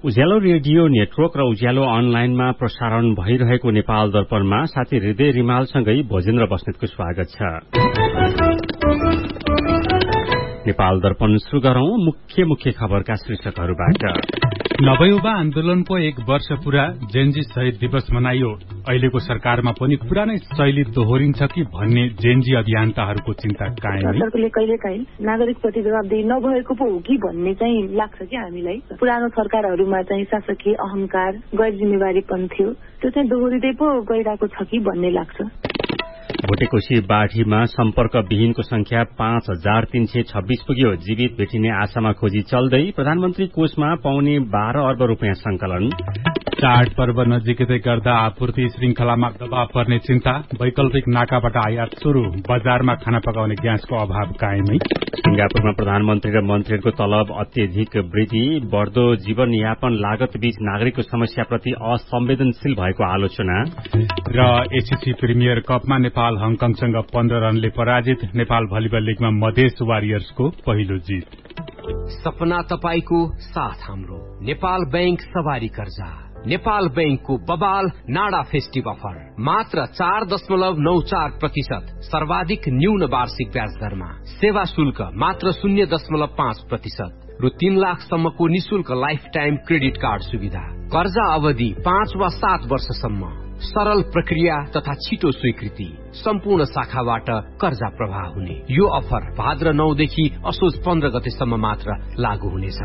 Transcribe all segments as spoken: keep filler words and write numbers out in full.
उज्यालो radio network र उज्यालो अनलाइनमा प्रसारण भइरहेको नेपाल दर्पणमा साथी हृदय रिमालसँगै भोजेन्द्र बस्नेतको स्वागत छ। नेपाल दर्पण शुरू गरौं मुख्य मुख्य खबरका शीर्षकहरूबाट। नवयुवा आन्दोलनको एक वर्ष पूरा जेनजी शहीद दिवस मनाइयो। अहिलेको सरकारमा पनि पुरानै शैली दोहोरिन्छ कि भन्ने जेनजी अभियन्ताहरूको चिन्ता कायम। सरकारले कहिलेकाहीँ नागरिकप्रति जवाबदेही नभएको पो हो कि भन्ने चाहिँ लाग्छ कि हामीलाई। पुरानो सरकारहरूमा चाहिँ शासकीय अहंकार गैर जिम्मेवारीपन थियो, त्यो चाहिँ दोहोरिँदै पो गइरहेको छ कि भन्ने लाग्छ। भोटेकोशी बाढीमा सम्पर्क विहीनको संख्या पाँच हजार तीन सय छब्बीस पुग्यो। जीवित भेटिने आशामा खोजी चल्दै। प्रधानमन्त्री कोषमा पाउने बाह्र अर्ब रूपियाँ संकलन। चाड पर्व नजिकै गर्दा आपूर्ति श्रृंखलामा दबाव पर्ने चिन्ता। वैकल्पिक नाकाबाट आयात शुरू। बजारमा खाना पकाउने ग्यासको अभाव कायमै। सिंगापुरमा प्रधानमन्त्री र मन्त्रीहरूको तलब अत्यधिक वृद्धि। बढ़दो जीवनयापन लागत बीच नागरिकको समस्याप्रति असंवेदनशील भएको आलोचना। र एसीसी प्रिमियर कपमा नेपाल हङकङसँग पन्ध्र रनले पराजित। नेपाल भलिबल लीगमा मधेस वारियर्सको पहिलो जीत। सपना तपाईको साथ हाम्रो नेपाल बैंक सवारी कर्जा। नेपाल बैंकको बबाल नाडा फेस्टिभ अफर मात्र चार दशमलव नौ चार प्रतिशत सर्वाधिक न्यून वार्षिक ब्याज दरमा। सेवा शुल्क मात्र शून्य दशमलव पाँच प्रतिशत रु तीन लाखसम्मको निशुल्क लाइफ टाइम क्रेडिट कार्ड सुविधा। कर्जा अवधि पाँच वा सात वर्षसम्म। सरल प्रक्रिया तथा छिटो स्वीकृति। सम्पूर्ण शाखाबाट कर्जा प्रवाह हुने यो अफर भाद्र नौदेखि असोज पन्ध्र गतेसम्म मात्र लागू हुनेछ।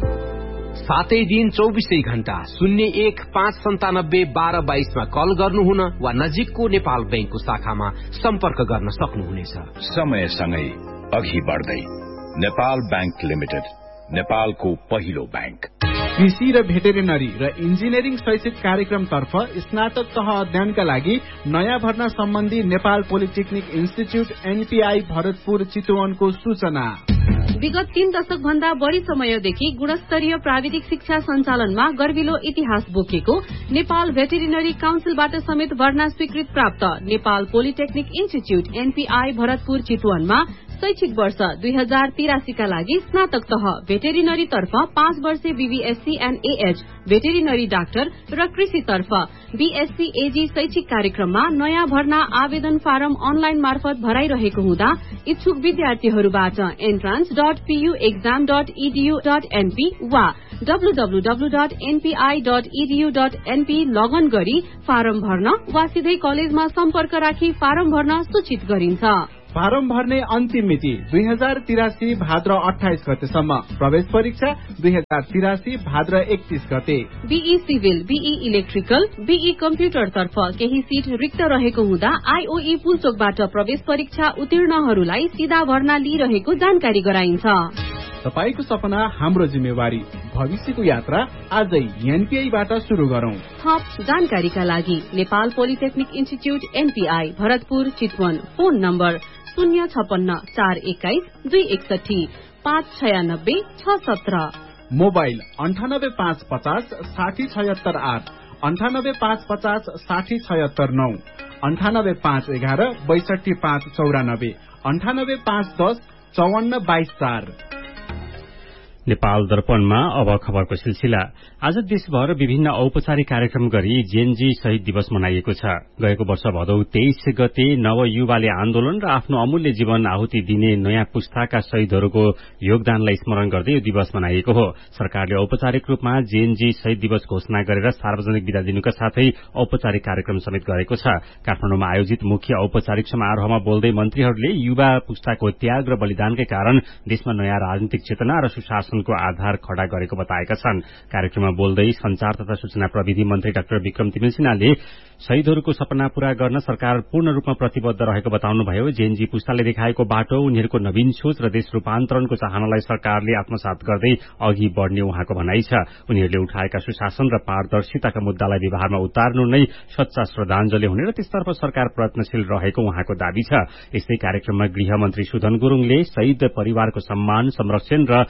सातै दिन चौबिसै घण्टा शून्य एक पाँच सन्तानब्बे बाह्र बाइसमा कल गर्नुहुन वा नजिकको नेपाल बैंकको शाखामा सम्पर्क गर्न सक्नुहुनेछ। समयसँगै अघि बढ्दै नेपाल बैंक लिमिटेड, नेपालको पहिलो बैंक। कृषि र भेटेरिनरी र इन्जिनियरिङ शैक्षिक कार्यक्रम तर्फ स्नातक तह अध्ययनका लागि नयाँ भर्ना सम्बन्धी Nepal polytechnic institute NPI Bharatpur चितवनको सूचना। विगत तीन दशक भन्दा बढ़ी समयदेखि गुणस्तरीय प्राविधिक शिक्षा सञ्चालनमा गर्विलो इतिहास बोकेको नेपाल भेटेरिनरी काउन्सिलबाट समेत भर्ना स्वीकृत प्राप्त Nepal polytechnic institute NPI Bharatpur चितवनमा शैक्षिक वर्ष दुई हजार तिरासीका लागि स्नातक तह भेटेरिनरी तर्फ पाँच वर्षे BVSc and AH veterinary doctor र कृषि तर्फ बीएससी एजी शैक्षिक कार्यक्रममा नयाँ भर्ना आवेदन फारम अनलाइन मार्फत भराइरहेको हुँदा इच्छुक विद्यार्थीहरूबाट entrance dot PU exam dot EDU dot NP वा डब्लूडब्लूडब्लू dot NPI dot EDU dot NP लगन गरी फारम भर्न वा सिधै कलेजमा सम्पर्क राखी फारम भर्न सूचित गरिन्छ। फारम भर्ने अन्तिम मिति दुई हजार तिरासी भाद्र अठाइस गतेसम्म। प्रवेश परीक्षा दुई हजार तिरासी भाद्र एकतीस गते। Be civil, be electrical, be computer तर्फ केही सीट रिक्त रहेको हुँदा आईओई पुलचोकबाट प्रवेश परीक्षा उत्तीर्णहरूलाई सीधा भर्ना लिइरहेको जानकारी गराइन्छ। तपाईको सपना हाम्रो जिम्मेवारी। भविष्यको यात्रा आजै एनपीआईबाट शुरू गरौं। थप जानकारीका लागि Nepal polytechnic institute NPI Bharatpur Chitwan. Phone number शून्य छपन्न चार एक्काइस दुई एकसठी पाँच छयानब्बे छ सत्र। मोबाइल अन्ठानब्बे पाँच पचास साठी छयत्तर आठ, अन्ठानब्बे पाँच पचास साठी छयत्तर नौ, अन्ठानब्बे पाँच एघार बैसठी पाँच चौरानब्बे, अन्ठानब्बे पाँच दस चौवन्न बाइस चार। नेपाल दर्पणमा अब खबरको सिलसिला। आज देशभर विभिन्न औपचारिक कार्यक्रम गरी जेनजी शहीद दिवस मनाइएको छ। गएको वर्ष भदौ तेइस गते नवयुवाले आन्दोलन र आफ्नो अमूल्य जीवन आहुति दिने नयाँ पुस्ताका शहीदहरूको योगदानलाई स्मरण गर्दै यो दिवस मनाइएको हो। सरकारले औपचारिक रूपमा जेनजी शहीद दिवस घोषणा गरेर सार्वजनिक विदा दिनुका साथै औपचारिक कार्यक्रम समेत गरेको छ। काठमाडौँमा आयोजित मुख्य औपचारिक समारोहमा बोल्दै मन्त्रीहरूले युवा पुस्ताको त्याग र बलिदानकै कारण देशमा नयाँ राजनीतिक चेतना र सुशासन को आधार खड़ा गरेको बताएका छन्। कार्यक्रममा बोल्दै संचार तथा सूचना प्रविधि मन्त्री डाक्टर विक्रम तिमिल सिन्हाले शहीदहरूको सपना पूरा गर्न सरकार पूर्ण रूपमा प्रतिबद्ध रहेको बताउनुभयो। जेनजी पुस्ताले देखाएको बाटो, उनीहरूको नवीन सोच र देश रूपान्तरणको चाहनालाई सरकारले आत्मसात गर्दै अघि बढ़ने उहाँको भनाइ छ। उनीहरूले उठाएका सुशासन र पारदर्शिताका मुद्दालाई व्यवहारमा उतार्नु नै सच्चा श्रद्धाञ्जली हुने र त्यसतर्फ सरकार प्रयत्नशील रहेको उहाँको दावी छ। यस्तै कार्यक्रममा गृहमन्त्री सुधन गुरूङले शहीद परिवारको सम्मान, संरक्षण र घाइते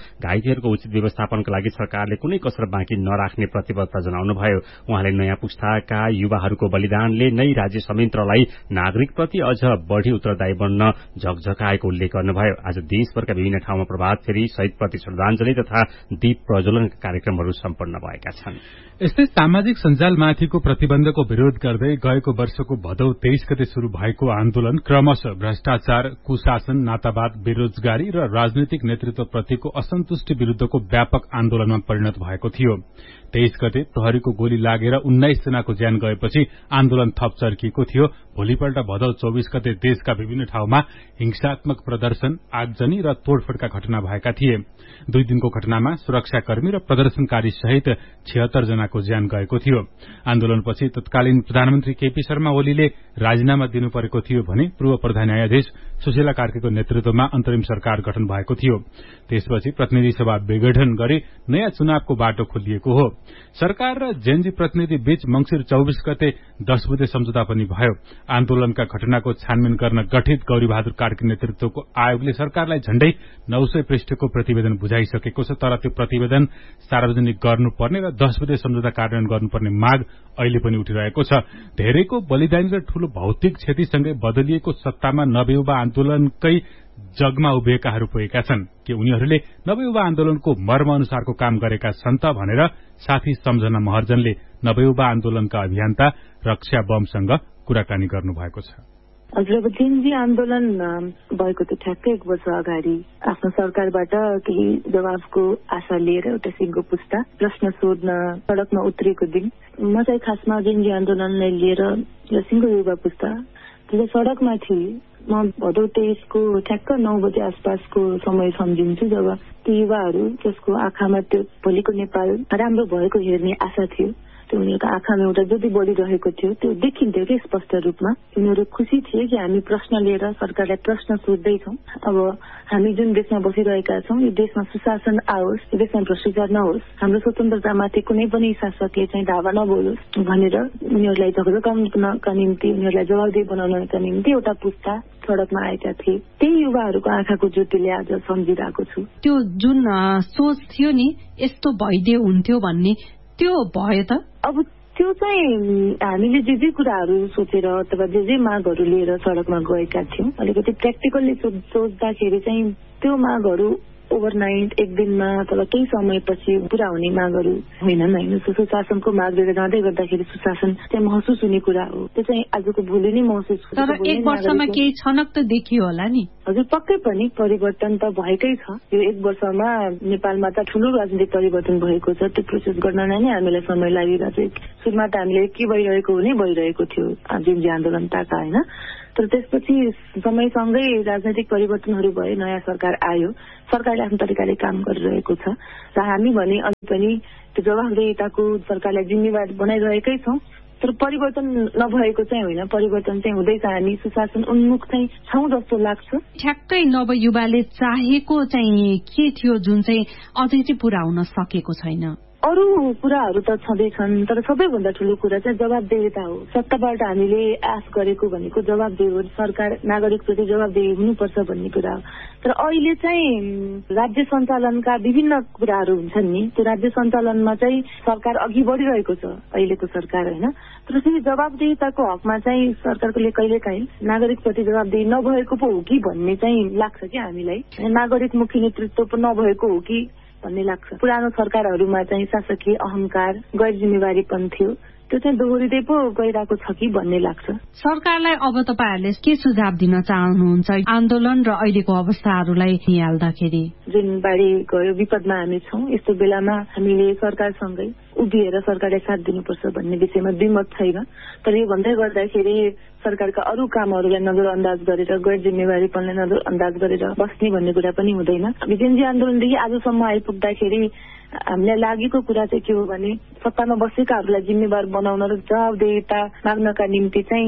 जेन्जीहरूको उचित व्यवस्थापनका लागि सरकारले कुनै कसर बाँकी नराख्ने प्रतिबद्धता जनाउनुभयो। उहाँले नयाँ पुस्ताका युवाहरूको बलिदानले नै राज्य संयन्त्रलाई नागरिकप्रति अझ बढ़ी उत्तरदायी बन्न झकझकाएको उल्लेख गर्नुभयो। आज देशभरका विभिन्न ठाउँमा प्रभात फेरी, शहीदप्रति श्रद्धाञ्जली तथा दीप प्रज्वलनका कार्यक्रमहरू सम्पन्न भएका छन्। यस्तै सामाजिक सञ्जालमाथिको प्रतिबन्धको विरोध गर्दै गएको वर्षको भदौ तेइस गते शुरू भएको आन्दोलन क्रमशः भ्रष्टाचार, कुशासन, नातावाद, बेरोजगारी र राजनैतिक नेतृत्वप्रतिको असन्तुष्टि विरूद्धको व्यापक आन्दोलनमा परिणत भएको थियो। तेइस गते प्रहरीको गोली लागेर उन्नाइस जनाको ज्यान गएपछि आन्दोलन थप चर्किएको थियो। भोलिपल्ट भदौ चौबिस गते देशका विभिन्न ठाउँमा हिंसात्मक प्रदर्शन, आगजनी र तोडफोडका घटना भएका थिए। दुई दिनको घटनामा सुरक्षाकर्मी र प्रदर्शनकारी सहित छिहत्तर जनाको ज्यान गएको थियो। आन्दोलनपछि तत्कालीन प्रधानमन्त्री केपी शर्मा ओलीले राजीनामा दिनु परेको थियो भने पूर्व प्रधान न्यायाधीश सुशीला कार्कीको नेतृत्वमा अन्तरिम सरकार गठन भएको थियो। त्यसपछि प्रतिनिधि सभा विघटन गरी नयाँ चुनावको बाटो खोलिएको हो। सरकार र जेएनजी प्रतिनिधि बीच मंसिर चौबिस गते दश बुधे सम्झौता पनि भयो। आन्दोलनका घटनाको छानबिन गर्न गठित गौरी बहादुर कार्की नेतृत्वको आयोगले सरकारलाई झण्डै नौ सय पृष्ठको प्रतिवेदन बुझाइसकेको छ। तर त्यो प्रतिवेदन सार्वजनिक गर्नुपर्ने र दश बुधे सम्झौता कार्यान्वयन गर्नुपर्ने माग अहिले पनि उठिरहेको छ। धेरैको बलिदानी र ठूलो भौतिक क्षतिसँगै बदलिएको सत्तामा नवयुवा आन्दोलनकै जगमा उभिएकाहरू पुगेका छन् कि उनीहरूले नवयुवा आन्दोलनको मर्म अनुसारको काम गरेका छन् त भनेर साथी सम्झना महर्जनले नवयुवा आन्दोलनका अभियन्ता रक्षा बमसँग कुराकानी गर्नुभएको छ। हजुर, अब जेएनजी आन्दोलन भएको त ठ्याक्कै एक वर्ष अगाडि आफ्नो सरकारबाट केही जवाफको आशा लिएर एउटा सिङ्गो पुस्ता प्रश्न सोध्न सड़कमा उत्रिएको दिन म चाहिँ खासमा जेएनजी आन्दोलनलाई लिएर सिङ्गो युवा पुस्ता त्यो सड़कमा थिए। म भदौ तेइसको ठ्याक्क नौ बजे आसपासको समय सम्झिन्छु जब ती युवाहरू जसको आँखामा त्यो भोलिको नेपाल राम्रो भएको हेर्ने आशा थियो, त्यो उनीहरूको आँखामा एउटा ज्योति बढिरहेको थियो, त्यो देखिन्थ्यो कि स्पष्ट रूपमा। उनीहरू खुसी थिए कि हामी प्रश्न लिएर सरकारलाई प्रश्न सोध्दैछौँ। अब हामी जुन देशमा बसिरहेका छौँ यो देशमा सुशासन आओस्, यो देशमा भ्रष्टाचार नहोस्, हाम्रो स्वतन्त्रतामाथि कुनै पनि शासकले चाहिँ धावा नबोलोस् भनेर उनीहरूलाई झकझकाउनका निम्ति, उनीहरूलाई जवाबदेही बनाउनका निम्ति एउटा पुस्ता सड़कमा आएका थिए। त्यही युवाहरूको आँखाको ज्योतिले आज सम्झिरहेको छु। त्यो जुन सोच थियो नि यस्तो भइदिए हुन्थ्यो भन्ने, त्यो भयो त? अब त्यो चाहिँ हामीले जे जे कुराहरू सोचेर अथवा जे जे मागहरू लिएर सड़कमा गएका थियौँ, अलिकति प्र्याक्टिकल्ली सोच्दाखेरि चाहिँ त्यो मागहरू ओभरनाइट एक दिनमा अथवा केही समयपछि पूरा हुने मागहरू होइनन् होइन। सुशासनको माग लिएर जाँदै गर्दाखेरि सुशासन चाहिँ महसुस हुने कुरा हो, त्यो चाहिँ आजको भोलि नै महसुस हुन्छ। तर एक वर्षमा केही छनक त देखियो होला नि? हजुर, पक्कै पनि परिवर्तन त भएकै छ। यो एक वर्षमा नेपालमा त ठूलो राजनीतिक परिवर्तन भएको छ, त्यो प्रोसेस गर्न नै हामीलाई समय लागिरहेको छ। सुरुमा त हामीले के भइरहेको हुने भइरहेको थियो जेएनजी आन्दोलन ताका होइन, तर त्यसपछि समयसँगै राजनैतिक परिवर्तनहरू भए, नयाँ सरकार आयो, सरकारले आफ्नो तरिकाले काम गरिरहेको छ र हामी भने अलि पनि त्यो जवाफदेहिताको सरकारलाई जिम्मेवार बनाइरहेकै छौँ। तर परिवर्तन नभएको चाहिँ होइन, परिवर्तन चाहिँ हुँदैछ। हामी सुशासन उन्मुख चाहिँ छौँ जस्तो लाग्छ। ठ्याक्कै नवयुवाले चाहेको चाहिँ के थियो जुन चाहिँ अझै चाहिँ पूरा हुन सकेको छैन? अरू कुराहरू त छँदैछन्, तर सबैभन्दा ठूलो कुरा चाहिँ जवाबदेहिता हो। सत्ताबाट हामीले आश गरेको भनेको जवाबदेही हो, सरकार नागरिकप्रति जवाबदेही हुनुपर्छ भन्ने कुरा हो। तर अहिले चाहिँ राज्य सञ्चालनका विभिन्न कुराहरू हुन्छन् नि, त्यो राज्य सञ्चालनमा चाहिँ सरकार अघि बढिरहेको छ अहिलेको सरकार होइन। तर फेरि जवाबदेहिताको हकमा चाहिँ सरकारले कहिलेकाहीँ नागरिकप्रति जवाबदेही नभएको पो हो कि भन्ने चाहिँ लाग्छ कि हामीलाई, नागरिकमुखी नेतृत्व पो नभएको हो कि भन्ने लाग्छ। पुरानो सरकारहरूमा चाहिँ शासकीय अहंकार, गैर जिम्मेवारीपन थियो, त्यो चाहिँ दोहोरिँदै पो गइरहेको छ कि भन्ने लाग्छ। सरकारलाई अब तपाईहरुले के सुझाव दिन चाहनुहुन्छ आन्दोलन र अहिलेको अवस्थाहरूलाई निहाल्दाखेरि? जुन बाढी गयो, विपदमा हामी छौँ, यस्तो बेलामा हामीले सरकारसँगै उभिएर सरकारलाई साथ दिनुपर्छ भन्ने विषयमा द्विमत छैन। तर यो भन्दै गर्दाखेरि सरकारका अरू कामहरूलाई नजरअन्दाज गरेर, गैर जिम्मेवारीपनलाई नजरअन्दाज गरेर बस्ने भन्ने कुरा पनि हुँदैन। जेएनजी आन्दोलनदेखि आजसम्म आइपुग्दाखेरि हामीलाई लागेको कुरा चाहिँ के हो भने सत्तामा बसेकाहरूलाई जिम्मेवार बनाउन र जवाबदेहिता माग्नका निम्ति चाहिँ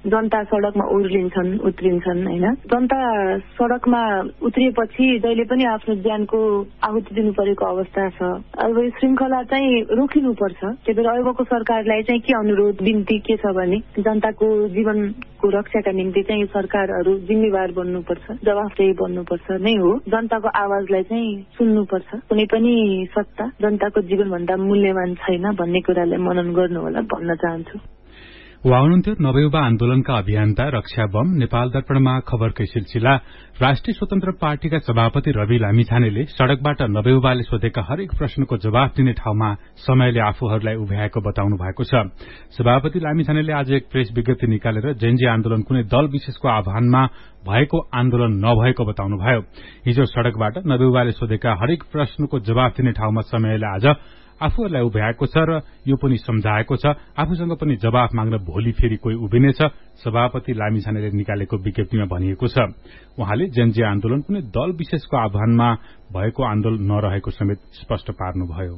जनता सड़कमा उर्लिन्छन् उत्रिन्छन् होइन। जनता सड़कमा उत्रिएपछि जहिले पनि आफ्नो ज्यानको आहुति दिनु परेको अवस्था छ। अब यो श्रृंखला चाहिँ रोकिनुपर्छ। त्यही भएर अहिलेको सरकारलाई चाहिँ के अनुरोध बिन्ती के छ भने जनताको जीवनको रक्षाका निम्ति चाहिँ सरकारहरू जिम्मेवार बन्नुपर्छ, जवाफदेही बन्नुपर्छ नै हो। जनताको आवाजलाई चाहिँ सुन्नुपर्छ। कुनै पनि सत्ता जनताको जीवनभन्दा मूल्यवान छैन भन्ने कुरालाई मनन गर्नु होला भन्न चाहन्छु। उहाँ हुनुहुन्थ्यो नवयुवा आन्दोलनका अभियन्ता रक्षा बम। नेपाल दर्पणमा खबरकै सिलसिला। राष्ट्रिय स्वतन्त्र पार्टीका सभापति रवि लामिछानेले सड़कबाट नवयुवाले सोधेका हरेक प्रश्नको जवाफ दिने ठाउँमा समयले आफूहरूलाई उभ्याएको बताउनु भएको छ। सभापति लामिछानेले आज एक प्रेस विज्ञप्ति निकालेर जेनजी आन्दोलन कुनै दल विशेषको आह्वानमा भएको आन्दोलन नभएको बताउनुभयो। हिजो सड़कबाट नवयुवाले सोधेका हरेक प्रश्नको जवाफ दिने ठाउँमा समयले आज आफूहरूलाई उभ्याएको छ र यो पनि सम्झाएको छ आफूसँग पनि जवाफ माग्न भोलि फेरि कोही उभिनेछ। सभापति लामिछानेले निकालेको विज्ञप्तिमा भनिएको छ। उहाँले जेनजी आन्दोलन कुनै दल विशेषको आह्वानमा भएको आन्दोलन नरहेको समेत स्पष्ट पार्नुभयो।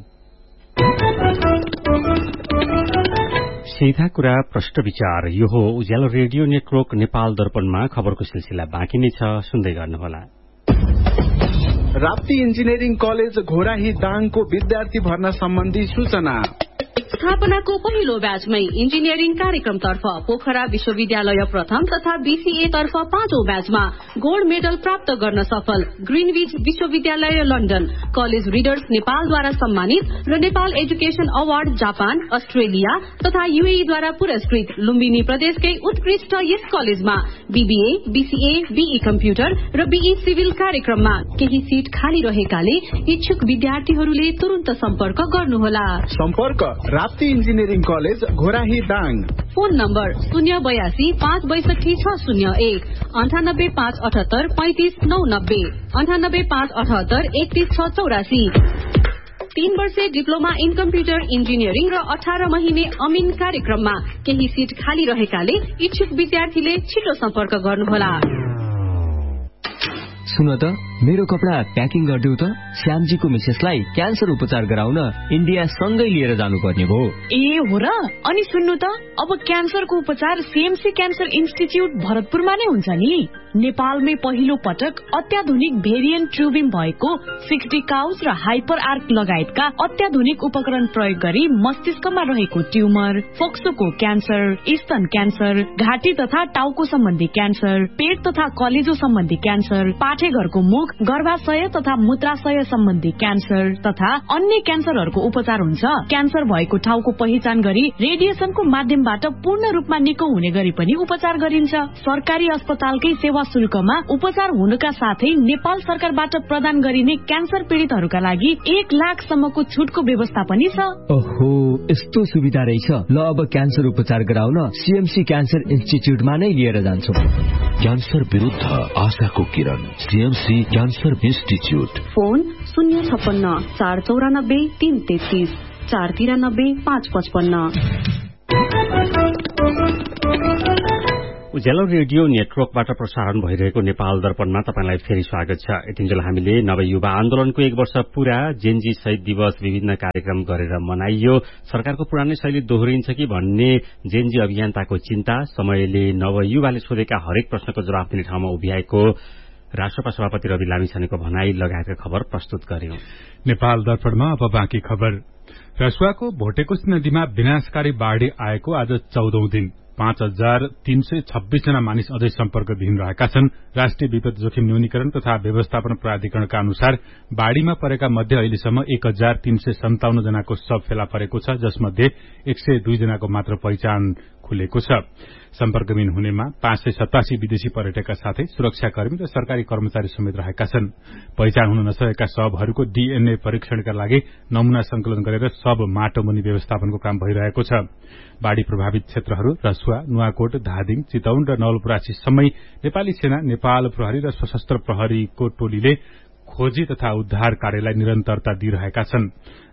सीधा कुरा प्रश्न विचार। यो हो उज्यालो रेडियो नेटवर्क नेपाल दर्पणमा खबरको सिलसिला बाँकी नै छ, सुन्दै गर्नुहोला। राप्ती इन्जिनियरिङ कलेज घोराही दाङको विद्यार्थी भर्ना सम्बन्धी सूचना। स्थापनाको पहिलो ब्याचमै इन्जिनियरिङ कार्यक्रमतर्फ पोखरा विश्वविद्यालय प्रथम तथा बीसीए तर्फ पाँचौं ब्याचमा गोल्ड मेडल प्राप्त गर्न सफल ग्रीनविच विश्वविद्यालय लन्डन कलेज रिडर्स नेपालद्वारा सम्मानित र Nepal education award Japan Australia तथा यूएईद्वारा पुरस्कृत लुम्बिनी प्रदेशकै उत्कृष्ट यस कलेजमा बीबीए बीसीए बीई कम्प्युटर र बीई सिभिल कार्यक्रममा केही सीट खाली रहेकाले इच्छुक विद्यार्थीहरूले तुरन्त सम्पर्क गर्नुहोला। सम्पर्क Rapti engineering college Ghorahi Dang. Phone number शून्य बयासी पाँच बैसठी छ शून्य एक अन्ठानब्बे पाँच अठहत्तर पैंतिस नौ नब्बे अन्ठानब्बे पाँच अठहत्तर एकतीस छ चौरासी। तीन वर्षे डिप्लोमा इन कम्प्युटर इन्जिनियरिङ र अठार महिने अमिन कार्यक्रममा केही सीट खाली रहेकाले इच्छुक विद्यार्थीले छिटो सम्पर्क गर्नुहोला। सुन त मेरो कपडा प्याकिङ गरिदेऊ त। श्यामजीको मिसेसलाई क्यान्सर उपचार गराउन इन्डिया सँगै लिएर जानुपर्ने भयो। ए हो र। अनि सुन्नु त अब क्यान्सरको उपचार सीएमसी क्यान्सर इन्स्टिच्युट भरतपुरमा नै हुन्छ नि। नेपालमै पहिलो पटक अत्याधुनिक भेरिएन्ट ट्युबिङ भएको सिक्सटी काउज र हाइपर आर्क लगायतका अत्याधुनिक उपकरण प्रयोग गरी मस्तिष्कमा रहेको ट्युमर, फोक्सोको क्यान्सर, स्तन क्यान्सर, घाँटी तथा टाउको सम्बन्धी क्यान्सर, पेट तथा कलेजो सम्बन्धी क्यान्सर, पाठेघरको मुख, गर्भाशय तथा मूत्राशय सम्बन्धी क्यान्सर तथा अन्य क्यान्सरहरूको उपचार हुन्छ। क्यान्सर भएको ठाउँको पहिचान गरी रेडिएसनको माध्यमबाट पूर्ण रूपमा निको हुने गरी पनि उपचार गरिन्छ। सरकारी अस्पतालकै सेवा शुल्कमा उपचार हुनुका साथै नेपाल सरकारबाट प्रदान गरिने क्यान्सर पीड़ितहरूका लागि एक लाख सम्मको छुटको व्यवस्था पनि छ। ओहो, यस्तो सुविधा रहेछ। ल अब क्यान्सर उपचार गराउन सीएमसी क्यान्सर इन्स्टिच्युटमा नै लिएर जान्छौं। क्यान्सर विरुद्ध आशाको किरण सीएमसी क्यान्सर इन्स्टिच्युट। फोन शून्य छप्पन्न चार चौरानब्बे तीन तेत्तीस चार तिरानब्बे पाँच पचपन्न। उज्यालो रेडियो नेटवर्कबाट प्रसारण भइरहेको नेपाल दर्पणमा तपाईंलाई फेरि स्वागत छ। यतिन्जेल हामीले नवयुवा आन्दोलनको एक वर्ष पूरा जेनजी शहीद दिवस विभिन्न कार्यक्रम गरेर मनाइयो। सरकारको पुरानै शैली दोहोरिन्छ कि भन्ने जेनजी अभियन्ताको चिन्ता, समयले नवयुवाले सोधेका हरेक प्रश्नको जवाफ दिने ठाउँमा उभ्याएको राष्ट्रपा सभापति रवि लामिछानेको भनाई लगायतका खबर प्रस्तुत गर्यौं। नेपाल दर्पणमा अब बाँकी खबर। रसुवाको भोटेकोशी नदीमा विनाशकारी बाढ़ी आएको आज चौधौं दिन। पाँच हजार तीन सय छब्बीस जना मानिस अझै सम्पर्कविहीन रहेका छन्। राष्ट्रिय विपद जोखिम न्यूनीकरण तथा व्यवस्थापन प्राधिकरणका अनुसार बाढ़ीमा परेका मध्ये अहिलेसम्म एक हजार तीन सय सन्ताउन्न जनाको शव फेला परेको छ, जसमध्ये एक सय दुई जनाको मात्र पहिचान खुलेको छ। सम्पर्कविहीन हुनेमा पाँच सय सतासी विदेशी पर्यटकका साथै सुरक्षाकर्मी र सरकारी कर्मचारी समेत रहेका छन्। पहिचान हुन नसकेका शवहरूको डीएनए परीक्षणका लागि नमूना संकलन गरेर शव माटो मुनि व्यवस्थापनको काम भइरहेको छ। बाढ़ी प्रभावित क्षेत्रहरू रसुवा, नुवाकोट, धादिङ, चितौन र नवलपरासी सबै नेपाली सेना, नेपाल प्रहरी र सशस्त्र प्रहरीको टोलीले खोजी तथा उद्धार कार्यलाई निरन्तरता दिइरहेका छन्।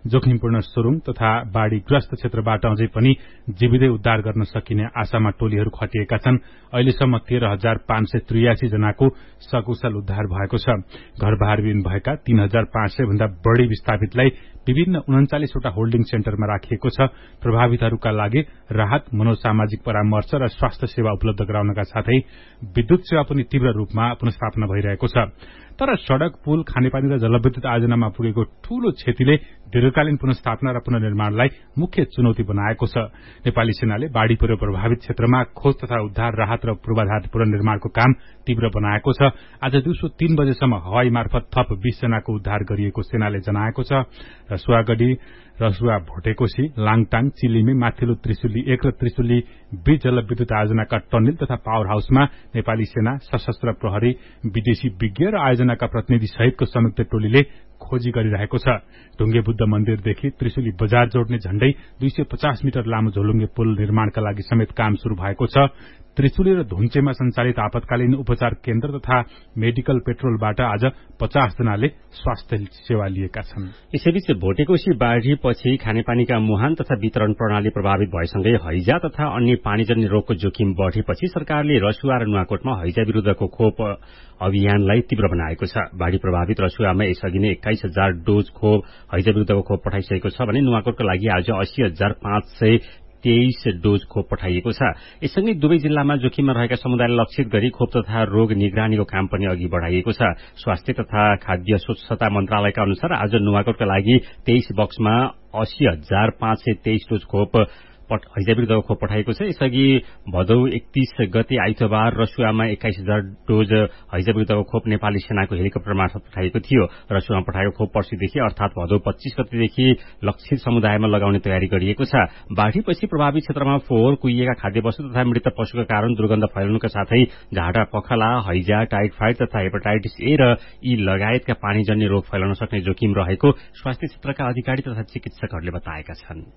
जोखिमपूर्ण सुरुङ तथा बाढ़ीग्रस्त क्षेत्रबाट अझै पनि जीवितै उद्धार गर्न सकिने आशामा टोलीहरू खटिएका छन्। अहिलेसम्म तेह्र हजार पाँच सय त्रियासी जनाको सकुशल उद्धार भएको छ। घरबारविहीन भएका तीन हजार पाँच सय भन्दा बढ़ी विस्थापितलाई विभिन्न उन्चालिसवटा होल्डिङ सेन्टरमा राखिएको छ। प्रभावितहरूका लागि राहत, मनोसामाजिक परामर्श र स्वास्थ्य सेवा उपलब्ध गराउनका साथै विद्युत सेवा पनि तीव्र रूपमा पुनर्स्थापना भइरहेको छ। तर सड़क, पुल, खानेपानी र जलविद्युत आयोजनामा पुगेको ठूलो क्षतिले दीर्घकालीन पुनर्स्थापना र पुनर्निर्माणलाई मुख्य चुनौती बनाएको छ। नेपाली सेनाले बाढ़ी पहिरो प्रभावित क्षेत्रमा खोज तथा उद्धार, राहत र पूर्वाधार पुनर्निर्माणको काम तीव्र बनाएको छ। आज दिउँसो तीन बजेसम्म हवाई मार्फत थप बीस जनाको उद्धार गरिएको सेनाले जनाएको छ। रसुवागढ़ी, रसुवा भोटेकोशी, लाङटाङ, चिलिमे, माथिल्लो त्रिशुली एक र त्रिशुली बीच जलविद्युत आयोजनाका टन्नेल तथा पावर हाउसमा नेपाली सेना, सशस्त्र प्रहरी, विदेशी विज्ञ र आयोजनाका प्रतिनिधि सहितको संयुक्त टोलीले खोजी गरिरहेको छ। ढुङ्गे बुद्ध मन्दिरदेखि त्रिशुली बजार जोड्ने झण्डै दुई सय पचास मिटर लामो झोलुङ्गे पुल निर्माणका लागि समेत काम शुरू भएको छ। त्रिशुली र धुन्चेमा सञ्चालित आपतकालीन उपचार केन्द्र तथा मेडिकल पेट्रोलबाट आज पचास जनाले स्वास्थ्य सेवा लिएका छन्। यसैबीच भोटेकोशी बाढ़ीपछि खानेपानीका मुहान तथा वितरण प्रणाली प्रभावित भएसँगै हैजा तथा अन्य पानीजन्य रोगको जोखिम बढ़ेपछि सरकारले रसुवा र नुवाकोटमा हैजा विरूद्धको खोप अभियानलाई तीव्र बनाएको छ। बाढ़ी प्रभावित रसुवामा यसअघि नै एक्काइस हजार डोज खोप हैजा विरूद्धको खोप पठाइसकेको छ भने नुवाकोटको लागि आज अस्सी हजार पाँच सय तेइस डोज खोप पठाइएको छ। यससँगै दुवै जिल्लामा जोखिममा रहेका समुदायलाई लक्षित गरी खोप तथा रोग निगरानीको काम पनि अघि बढ़ाइएको छ। स्वास्थ्य तथा खाद्य स्वच्छता मन्त्रालयका अनुसार आज नुवाकोटका लागि तेइस बक्समा अस्सी हजार पाँच सय तेइस डोज खोप हैजा विरूद्धको खोप पठाइएको छ। यसअघि भदौ एकतीस गते आइतबार रसुवामा एक्काइस हजार डोज हैजा विरूद्धको खोप नेपाली सेनाको हेलिकप्टर मार्फत पठाइएको थियो। रसुवामा पठाएको खोप पर्सिदेखि अर्थात भदौ पच्चीस गतेदेखि लक्षित समुदायमा लगाउने तयारी गरिएको छ। बाढ़ीपछि प्रभावित क्षेत्रमा फोहोर, कुहिएका खाद्यवस्तु तथा मृत पशुका कारण दुर्गन्ध फैलाउनुका साथै झाडा, पखला, हैजा, टाइफाइड तथा हेपाटाइटिस ए र ई लगायतका पानीजन्य रोग फैलाउन सक्ने जोखिम रहेको स्वास्थ्य क्षेत्रका अधिकारी तथा चिकित्सकहरूले बताएका छन्।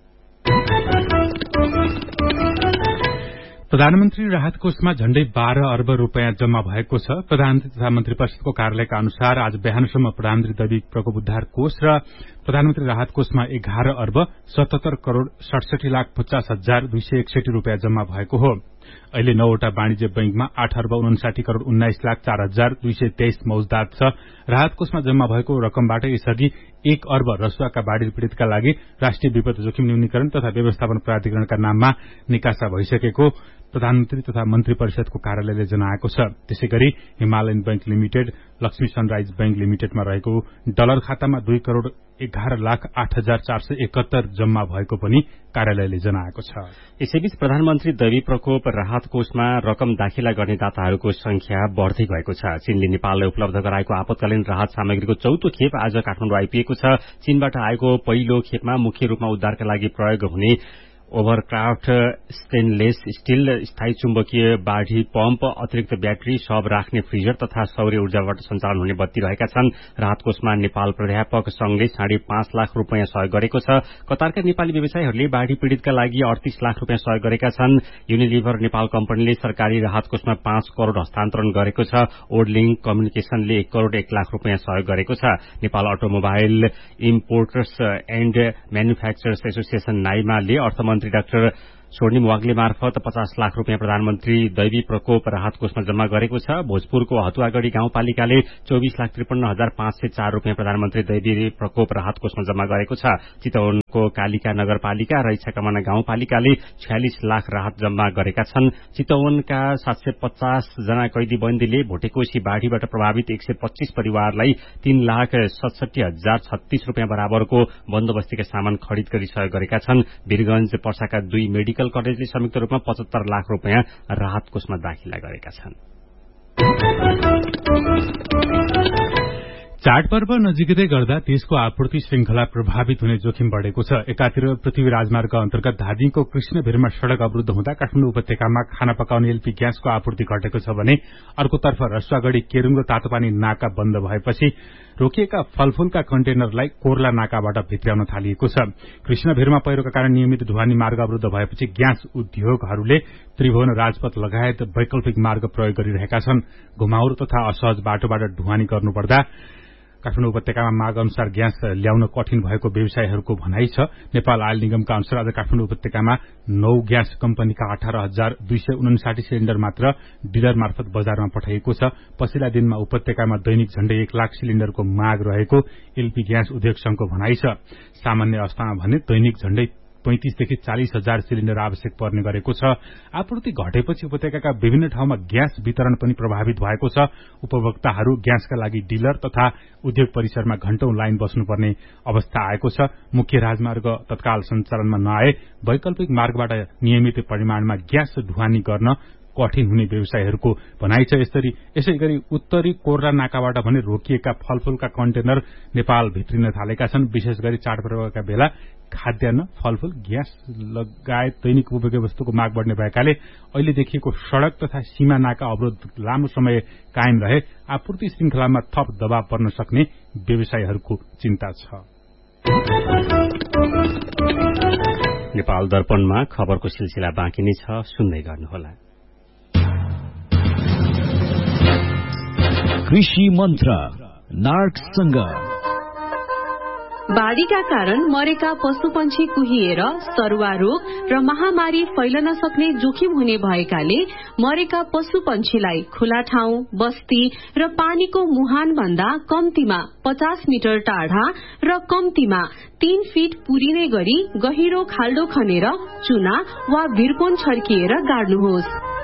प्रधानमन्त्री राहत कोषमा झण्डै बाह्र अर्ब रूपियाँ जम्मा भएको छ। प्रधानमन्त्री तथा मन्त्री परिषदको कार्यालयका अनुसार आज बिहानसम्म प्रधानमन्त्री दैविक प्रकोप उद्धार कोष र प्रधानमन्त्री राहत कोषमा एघार अर्ब सतहत्तर करोड़ सडसठी लाख पचास हजार दुई सय एकसठी रूपियाँ जम्मा भएको हो। अहिले नौवटा वाणिज्य बैंकमा आठ अर्ब उनासाठी करोड़ उन्नाइस लाख चार हजार दुई सय तेइस मौजदात छ। राहत कोषमा जम्मा भएको रकमबाट यसअघि एक अर्ब रसुवाका बाढ़ी पीड़ितका लागि राष्ट्रिय विपद जोखिम न्यूनीकरण तथा व्यवस्थापन प्राधिकरणका नाममा निकासा भइसकेको प्रधानमन्त्री तथा मन्त्री परिषदको कार्यालयले जनाएको छ। त्यसैगरी Himalayan bank limited, Lakshmi sunrise bank लिमिटेडमा रहेको डलर खातामा दुई करोड़ एघार लाख आठ हजार चार सय एकहत्तर जम्मा भएको पनि कार्यालयले जनाएको छ। यसैबीच प्रधानमन्त्री दैविक प्रकोप राहत कोषमा रकम दाखिला गर्ने दाताहरूको संख्या बढ़दै गएको छ। चीनले नेपाललाई उपलब्ध गराएको आपतकालीन राहत सामग्रीको चौथो खेप आज काठमाडौँ आइपुगेको छ। चीनबाट आएको पहिलो खेपमा मुख्य रूपमा उद्धारका लागि प्रयोग हुने ओभरक्राफ्ट स्टेनलेस स्टील, स्थायी चुम्बकीय बाढ़ी पम्प, अतिरिक्त ब्याट्री, शव राख्ने फ्रिजर तथा सौर्य ऊर्जाबाट सञ्चालन हुने बत्ती रहेका छन्। राहत कोषमा नेपाल प्राध्यापक संघले साढे पाँच लाख रूपियाँ सहयोग गरेको छ। कतारका नेपाली व्यवसायीहरूले बाढ़ी पीड़ितका लागि अडतीस लाख रूपियाँ सहयोग गरेका छन्। युनिलिभर नेपाल कम्पनीले सरकारी राहत कोषमा पाँच करोड़ हस्तान्तरण गरेको छ। ओडलिङ कम्युनिकेशनले एक करोड़ एक लाख रूपियाँ सहयोग गरेको छ। Nepal automobile importers and manufacturers association नाइमाले अर्थमन्त्री मन्त्री डाक्टर स्वर्णिम वाग्ले मार्फत पचास लाख रूपियाँ प्रधानमन्त्री दैविक प्रकोप राहत कोषमा जम्मा गरेको छ। भोजपुरको हतुवागढ़ी गाउँपालिकाले चौबीस लाख त्रिपन्न हजार पाँच सय चार रूपियाँ प्रधानमन्त्री दैविक प्रकोप राहत कोषमा जम्मा गरेको छ। चितवनको कालिका नगरपालिका र इच्छाकमाना गाउँपालिकाले छयालिस लाख राहत जम्मा गरेका छन्। चितवनका सात सय पचास जना कैदी बन्दीले भोटेकोशी बाढ़ीबाट प्रभावित एक सय पच्चीस परिवारलाई तीन लाख सतसठी हजार छत्तीस रूपियाँ बराबरको बन्दोबस्तीका सामान खरिद गरी सहयोग गरेका छन्। वीरगंज पर्साका दुई मेडिकल कलेजले संयुक्त रूपमा पचहत्तर लाख रूपियाँ राहत कोषमा दाखिला गरेका छन्। चाडपर्व नजिकै गर्दा देशको आपूर्ति श्रृंखला प्रभावित हुने जोखिम बढ़ेको छ। एकातिर पृथ्वी राजमार्ग अन्तर्गत धादिङको कृष्णभिरमा सड़क अवरूद्ध हुँदा काठमाडौँ उपत्यकामा खाना पकाउने एलपी ग्यासको आपूर्ति घटेको छ भने अर्कोतर्फ रसुवागढ़ी केरूङ र तातोपानी नाका बन्द भएपछि रोकिएका फलफूलका कन्टेनरलाई कोर्ला नाकाबाट भित्र्याउन थालिएको छ। कृष्णभिरमा पहिरोका कारण नियमित ढुवानी मार्ग अवरूद्ध भएपछि ग्यास उद्योगहरूले त्रिभुवन राजपथ लगायत वैकल्पिक मार्ग प्रयोग गरिरहेका छन्। घुमाउरो तथा असहज बाटोबाट ढुवानी गर्नुपर्दा काठमाडौँ उपत्यकामा माग अनुसार ग्यास ल्याउन कठिन भएको व्यवसायीहरूको भनाइ छ। नेपाल आयल निगमका अनुसार आज काठमाडौँ उपत्यकामा नौ ग्यास कम्पनीका अठार हजार दुई सय उनासाठी सिलिण्डर मात्र डिलर मार्फत बजारमा पठाइएको छ। पछिल्ला दिनमा उपत्यकामा दैनिक झण्डै एक लाख सिलिण्डरको माग रहेको एलपी ग्यास उद्योग संघको भनाइ छ। सामान्य अवस्थामा भने दैनिक झण्डै पैंतीसदेखि चालिस हजार सिलिण्डर आवश्यक पर्ने गरेको छ। आपूर्ति घटेपछि उपत्यकाका विभिन्न ठाउँमा ग्यास वितरण पनि प्रभावित भएको छ। उपभोक्ताहरू ग्यासका लागि डिलर तथा उद्योग परिसरमा घण्टौं लाइन बस्नुपर्ने अवस्था आएको छ। मुख्य राजमार्ग तत्काल सञ्चालनमा नआए वैकल्पिक मार्गबाट नियमित परिमाणमा ग्यास ढुवानी गर्न कठिन हुने व्यवसायीहरूको भनाइ छ। यसरी यसै गरी उत्तरी कोर्रा नाकाबाट भने रोकिएका फलफूलका कन्टेनर नेपाल भित्रिन थालेका छन्। विशेष गरी चाडपर्वका बेला खाद्यान्न, फलफूल, ग्यास लगायत दैनिक उपभोग्य वस्तुको माग बढ्ने भएकाले अहिले देखिएको सड़क तथा सीमा नाका अवरोध लामो समय कायम रहे आपूर्ति श्रृंखलामा थप दबाव पर्न सक्ने व्यवसायीहरूको चिन्ता छ। नेपाल दर्पणमा खबरको सिलसिला बाँकी नै छ, सुन्दै गर्नुहोला। कृषि मन्त्र नार्कसँग बाढ़ीका कारण मरेका पशुपन्छी कुहिएर सरुवा रोग र महामारी फैलन सक्ने जोखिम हुने भएकाले मरेका पशुपन्छीलाई खुला ठाउँ, बस्ती र पानीको मुहान भन्दा कम्तीमा पचास मिटर टाढा र कम्तीमा तीन फिट पुरिने गरी गहिरो खाल्डो खनेर चुना वा भिरकोन छर्किएर गाड्नुहोस्।